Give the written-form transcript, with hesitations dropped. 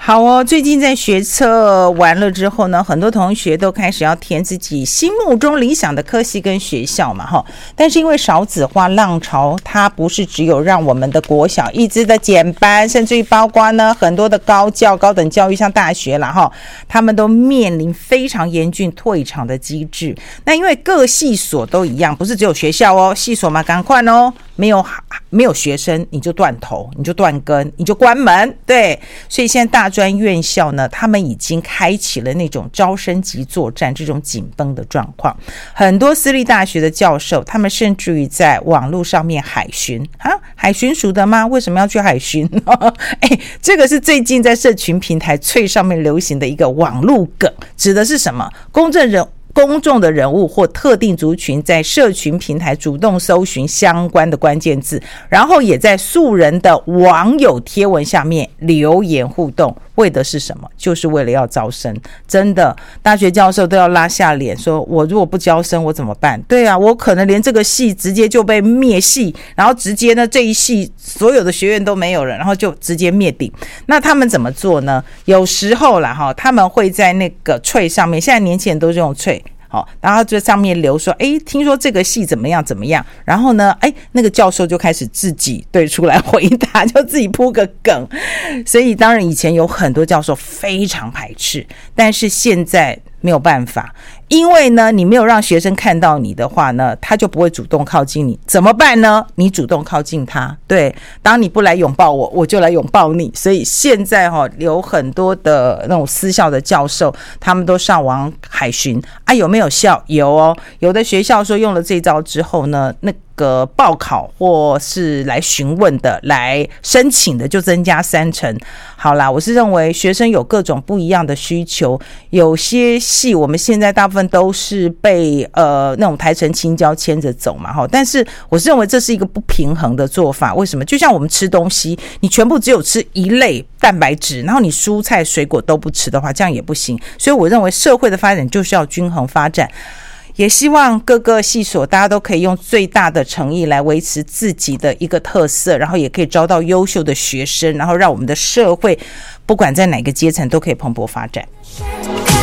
好哦，最近在学测完了之后呢，很多同学都开始要填自己心目中理想的科系跟学校嘛，但是因为少子化浪潮，它不是只有让我们的国小一直的减班，甚至于包括呢很多的高等教育，像大学啦他们都面临非常严峻退场的机制。那因为各系所都一样，不是只有学校哦，系所嘛赶快哦，没有学生你就断头，你就断根，你就关门，对，所以现在大专院校呢，他们已经开启了那种招生急作战这种紧绷的状况。很多私立大学的教授，他们甚至于在网络上面海巡海巡署的吗？为什么要去海巡？这个是最近在社群平台脆上面流行的一个网络梗，指的是什么？公众的人物或特定族群在社群平台主动搜寻相关的关键字，然后也在素人的网友贴文下面留言互动，为的是什么？就是为了要招生。真的，大学教授都要拉下脸说，我如果不招生我怎么办？对啊，我可能连这个系直接就被灭系，然后直接呢这一系所有的学院都没有了，然后就直接灭顶。那他们怎么做呢？有时候啦他们会在那个脆上面，现在年轻人都是用脆，然后就上面留说，听说这个系怎么样怎么样，然后呢，那个教授就开始自己对出来回答，就自己铺个梗。所以当然以前有很多教授非常排斥，但是现在没有办法，因为呢，你没有让学生看到你的话呢，他就不会主动靠近你。怎么办呢？你主动靠近他。对，当你不来拥抱我，我就来拥抱你。所以现在有很多的那种私校的教授，他们都上网海巡有没有效？有哦，有的学校说用了这招之后呢，那个报考或是来询问的、来申请的就增加30%。好啦，我是认为学生有各种不一样的需求，有些系我们现在大部分都是被那种台成青椒牵着走嘛，但是我是认为这是一个不平衡的做法。为什么？就像我们吃东西，你全部只有吃一类蛋白质，然后你蔬菜水果都不吃的话，这样也不行。所以我认为社会的发展就是要均衡发展。也希望各个系所大家都可以用最大的诚意来维持自己的一个特色，然后也可以招到优秀的学生，然后让我们的社会不管在哪个阶层都可以蓬勃发展。